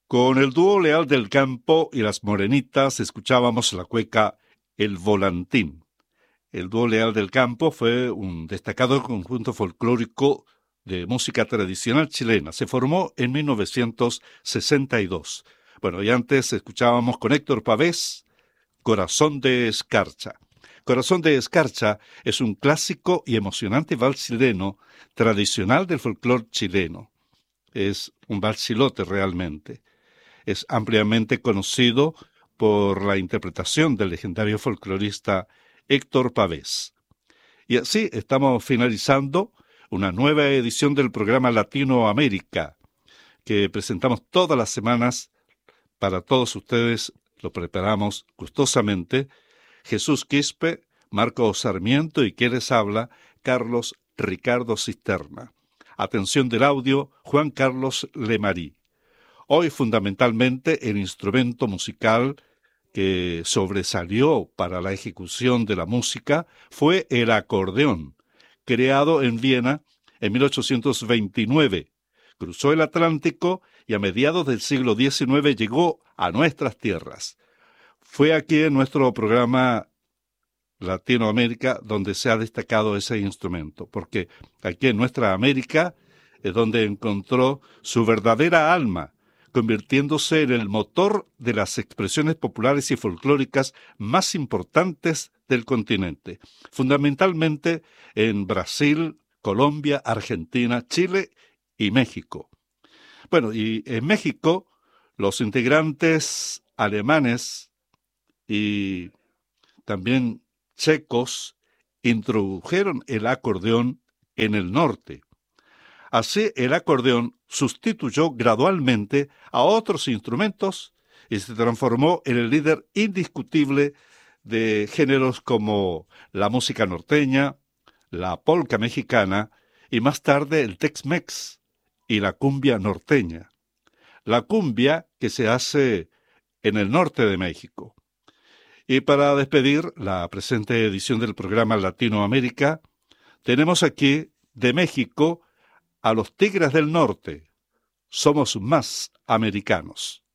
Con el dúo Leal del Campo y las Morenitas escuchábamos la cueca El Volantín. El dúo Leal del Campo fue un destacado conjunto folclórico de música tradicional chilena. Se formó en 1962. Bueno, y antes escuchábamos con Héctor Pavés, Corazón de Escarcha. Corazón de Escarcha es un clásico y emocionante vals chileno tradicional del folclore chileno. Es un valsilote realmente. Es ampliamente conocido por la interpretación del legendario folclorista Héctor Pavés. Y así estamos finalizando una nueva edición del programa Latinoamérica, que presentamos todas las semanas para todos ustedes. Lo preparamos gustosamente Jesús Quispe, Marco Sarmiento y quien les habla, Carlos Ricardo Cisterna. Atención del audio, Juan Carlos Lemarí. Hoy fundamentalmente el instrumento musical que sobresalió para la ejecución de la música fue el acordeón, creado en Viena en 1829. Cruzó el Atlántico y a mediados del siglo XIX llegó a nuestras tierras. Fue aquí en nuestro programa Latinoamérica donde se ha destacado ese instrumento, porque aquí en nuestra América es donde encontró su verdadera alma, convirtiéndose en el motor de las expresiones populares y folclóricas más importantes del continente, fundamentalmente en Brasil, Colombia, Argentina, Chile y México. Bueno, y en México los integrantes alemanes y también checos introdujeron el acordeón en el norte. Así, el acordeón sustituyó gradualmente a otros instrumentos y se transformó en el líder indiscutible de géneros como la música norteña, la polca mexicana y más tarde el Tex-Mex y la cumbia norteña. La cumbia que se hace en el norte de México. Y para despedir la presente edición del programa Latinoamérica, tenemos aquí de México a los Tigres del Norte. Somos más americanos.